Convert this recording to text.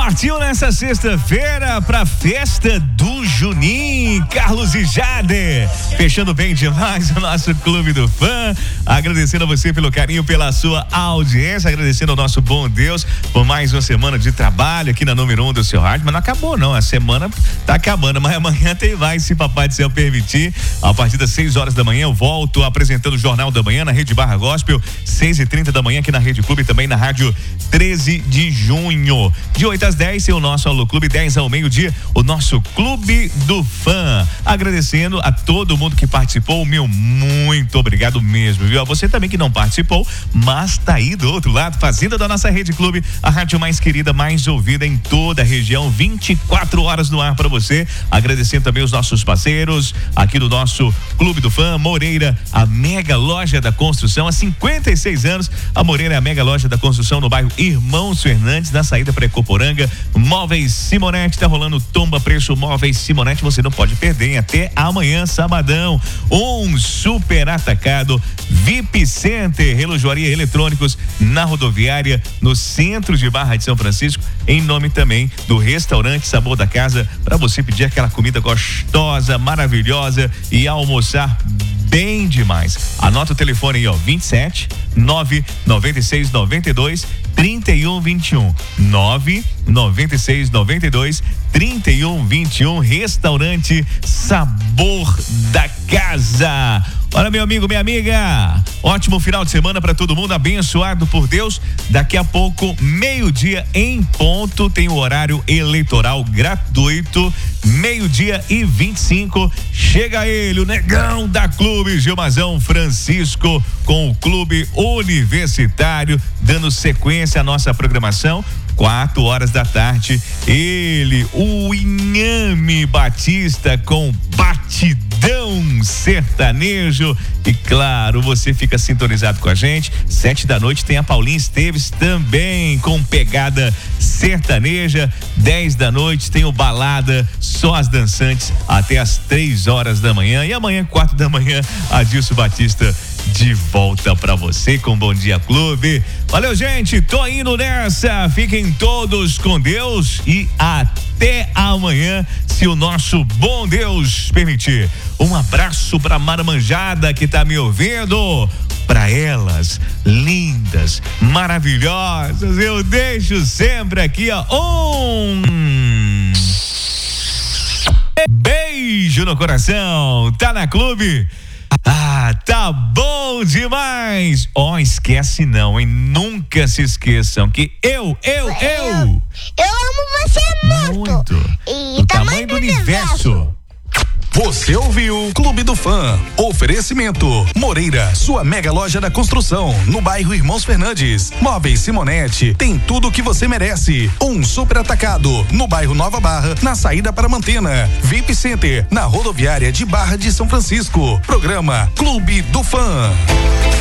Partiu nessa sexta-feira pra festa do Juninho, Carlos e Jade. Fechando bem demais o nosso Clube do Fã. Agradecendo a você pelo carinho, pela sua audiência. Agradecendo ao nosso bom Deus por mais uma semana de trabalho aqui na número 1 do seu rádio. Mas não acabou, não. A semana tá acabando, mas amanhã tem mais, se papai do céu permitir. A partir das 6 horas da manhã eu volto apresentando o Jornal da Manhã na Rede Barra Gospel, 6h30 da manhã aqui na Rede Clube, também na Rádio 13 de Junho. De 8 às 10 tem o nosso Alô Clube, 10 ao meio-dia, o nosso Clube do Fã. Agradecendo a todo mundo que participou, meu muito obrigado mesmo, viu? A você também que não participou, mas tá aí do outro lado, fazendo da nossa Rede Clube a rádio mais querida, mais ouvida em toda a região, 24 horas no ar para você. Agradecendo também os nossos parceiros aqui do nosso Clube do Fã, Moreira, a mega loja da construção, há 56 anos, a Moreira é a mega loja da construção no bairro Irmãos Fernandes, na saída para Ecoporanga. Móveis Simonetti, tá rolando tomba preço Móveis Simonetti, você não pode perder, hein? Até amanhã, sabadão, um super atacado. VIP Center, relojoaria eletrônicos na rodoviária, no centro de Barra de São Francisco, em nome também do restaurante Sabor da Casa, para você pedir aquela comida gostosa, maravilhosa e almoçar bem demais. Anota o telefone aí, ó, 27 996 92 31 21 996 92 31 21. Restaurante Sabor da Casa. Olha, meu amigo, minha amiga, ótimo final de semana para todo mundo, abençoado por Deus. Daqui a pouco, meio-dia em ponto, tem o horário eleitoral gratuito, 12:25. Chega ele, o negão da Clube, Gilmazão Francisco, com o Clube Universitário, dando sequência à nossa programação. 4 horas da tarde, ele, o Inhame Batista, com batidão sertanejo. E claro, você fica sintonizado com a gente. 7 da noite tem a Paulinha Esteves também com pegada sertaneja. 10 da noite tem o Balada, só as dançantes, até as 3 horas da manhã. E amanhã, 4 da manhã, Adilson Batista de volta pra você com Bom Dia Clube. Valeu, gente, tô indo nessa. Fiquem todos com Deus e até amanhã, se o nosso bom Deus permitir. Um abraço pra Marmanjada que tá me ouvindo. Pra elas, lindas, maravilhosas, eu deixo sempre aqui, ó, um beijo no coração. Tá na Clube? Ah, tá bom demais. Ó, esquece não, hein? Nunca se esqueçam que eu amo você muito. E o tamanho do universo. Você ouviu Clube do Fã. Oferecimento Moreira, sua mega loja da construção, no bairro Irmãos Fernandes. Móveis Simonetti, tem tudo o que você merece. Um super atacado, no bairro Nova Barra, na saída para Mantena. VIP Center, na rodoviária de Barra de São Francisco. Programa Clube do Fã.